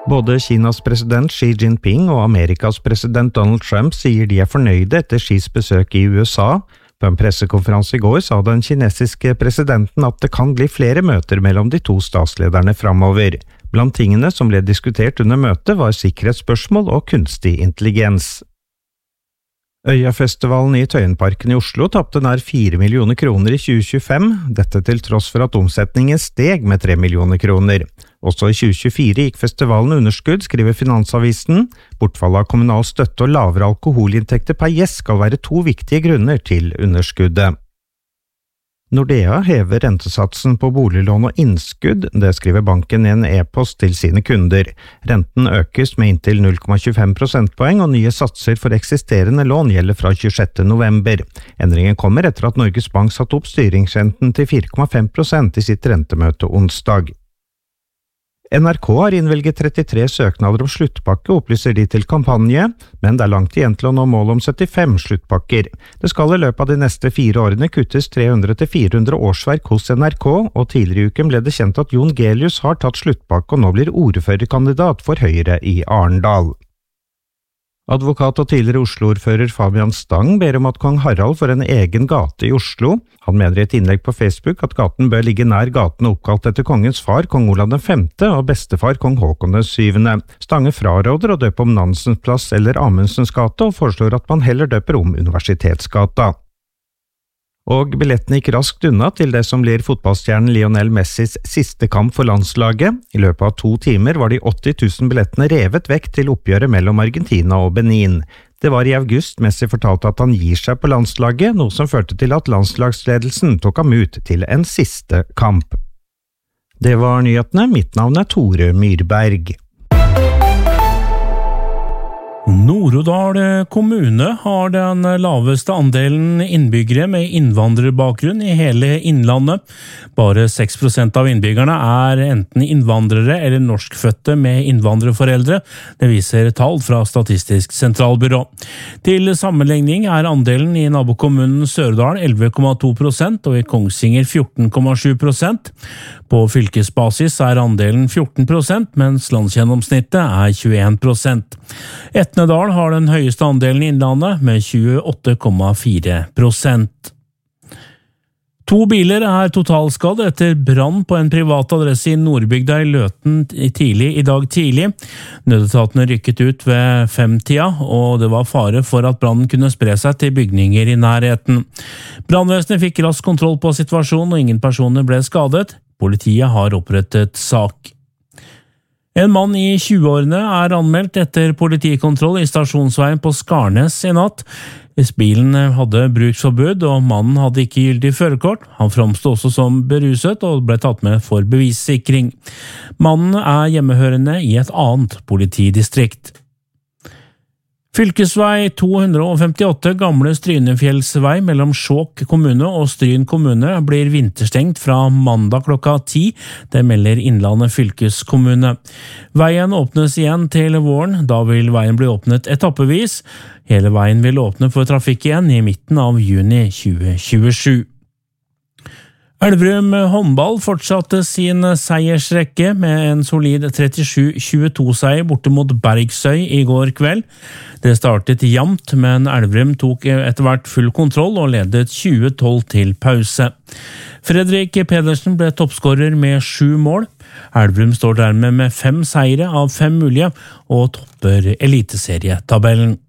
Både Kinas president Xi Jinping og Amerikas president Donald Trump sier de fornøyde etter Xis besøk i USA. På en pressekonferanse i går sa den kinesiske presidenten at det kan bli flere møter mellom de to statslederne fremover. Blant tingene som ble diskutert under møtet var sikkerhetsspørsmål og kunstig intelligens. Øyafestivalen i Tøyenparken i Oslo tappte nær 4 millioner kroner i 2025, dette til tross for at omsetningen steg med 3 millioner kroner. Også i 2024 gikk festivalen underskudd, skriver Finansavisen. Bortfallet av kommunal støtte og lavere alkoholinntekter per gjest skal være to viktige grunner til underskuddet. Nordea hever rentesatsen på boliglån og innskudd, det skriver banken i en e-post til sine kunder. Renten økes med inntil 0,25 prosentpoeng, og nye satser for eksisterende lån gjelder fra 26. november. Endringen kommer etter at Norges Bank satte opp styringsrenten til 4,5% i sitt rentemøte onsdag. NRK har innvilget 33 søknader om sluttpakke, opplyser de til kampanje, men det er langt igjen til å nå mål om 75 sluttpakker. Det skal i løpet av de neste 4 årene kuttes 300-400 årsverk hos NRK, og tidligere i uken ble det kjent at Jon Gelius har tatt sluttpakke og nå blir ordførerkandidat for Høyre i Arendal. Advokat og tidligere Oslo-ordfører Fabian Stang ber om at kong Harald får en egen gate i Oslo. Han mener i et innlegg på Facebook at gaten bør ligge nær gaten oppkalt etter kongens far, kong Olav V, og bestefar, kong Håkon 7. Stange fraråder å døpe om Nansens plass eller Amundsens gate, og foreslår at man heller døper om Universitetsgata. Og billettene gikk raskt unna til det som blir fotballstjernen Lionel Messis siste kamp for landslaget. I løpet av 2 timer var de 80 000 billettene revet vekk til oppgjøret mellom Argentina og Benin. Det var i august Messi fortalte at han gir seg på landslaget, noe som førte til at landslagsledelsen tok ham ut til en siste kamp. Det var nyhetene. Mitt navn er Tore Myrberg. Nord-Odal kommune har den laveste andelen innbyggere med innvandrerbakgrunn i hele innlandet. Bare 6% av innbyggerne er enten innvandrere eller norskfødte med innvandrerforeldre. Det viser tall fra Statistisk sentralbyrå. Til sammenligning er andelen i nabokommunen Sørdal 11,2% og i Kongsvinger 14,7%. På fylkesbasis er andelen 14%, mens landsgjennomsnittet er 21%. Etnedal har den høyeste andelen i innlandet med 28,4%. 2 biler er totalskadd etter brann på en privat adresse i Nordbygda i Løten i dag tidlig. Nødetatene rykket ut ved 5-tida, og det var fare for at brannen kunne spre seg til bygninger i nærheten. Brannvesenet fikk rask kontroll på situasjonen, og ingen personer ble skadet. Politiet har opprettet sak. En mann i 20-årene er anmeldt etter politikontroll i stasjonsveien på Skarnes i natt. Bilen hadde bruksforbud, og mannen hadde ikke gyldig førerkort. Han framstod også som beruset og ble tatt med for bevissikring. Mannen er hjemmehørende i et annet politidistrikt. Fylkesvei 258 gamle Strynefjellsvei mellom Skjåk kommune og Stryn kommune blir vinterstengt fra mandag klokka 10, det melder Innlandet fylkeskommune. Veien åpnes igjen til våren, da vil veien bli åpnet etappevis. Hele veien vil åpne for trafikk igjen i midten av juni 2027. Elverum håndball fortsatte sin seiersrekke med en solid 37-22-seier borte mot Bergsøy i går kveld. Det startet jevnt, men Elverum tok etter hvert full kontroll og ledet 20-12 til pause. Fredrik Pedersen ble toppskårer med 7 mål. Elverum står dermed med 5 seire av 5 mulige og topper eliteserietabellen.